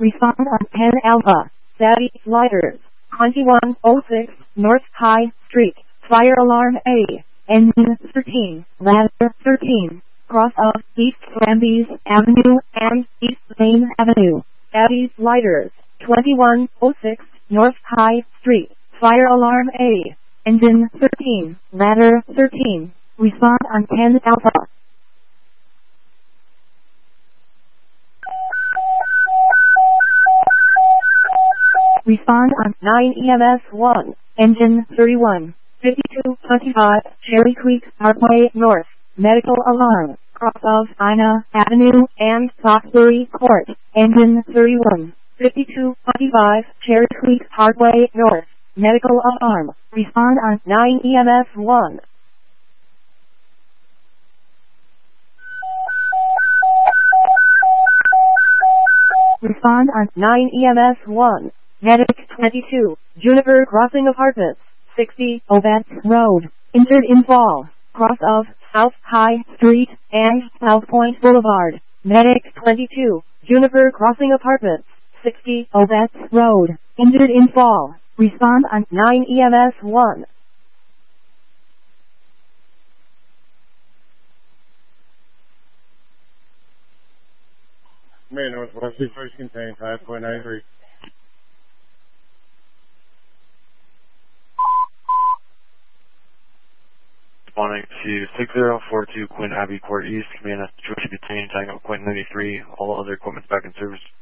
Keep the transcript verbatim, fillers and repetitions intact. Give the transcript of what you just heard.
Respond on ten Alpha. Savvy Sliders. twenty-one oh six North High Street. Fire alarm A. Engine thirteen. Ladder thirteen. Cross of East Rambees Avenue and East Main Avenue. Savvy Sliders. twenty-one oh six North High Street. Fire alarm A. Engine thirteen. Ladder thirteen. Respond on ten Alpha. Respond on nine E M S one. Engine thirty-one. fifty-two twenty-five Cherry Creek Parkway North. Medical alarm. Cross of Ina Avenue and Foxbury Court. Engine thirty-one. fifty-two twenty-five Cherry Creek Parkway North. Medical alarm. Respond on nine E M S one. Respond on nine E M S one. Medic twenty-two. Juniper Crossing Apartments. sixty Ovett Road. Injured in fall. Cross of South High Street and South Point Boulevard. Medic twenty-two. Juniper Crossing Apartments. sixty Ovett Road. Injured in fall. Respond on nine E M S one. May Northwest first contained five point nine three. Responding to six zero four two Quinn Abbey Court East, command situation contained Tango Point ninety-three, all other equipment back in service.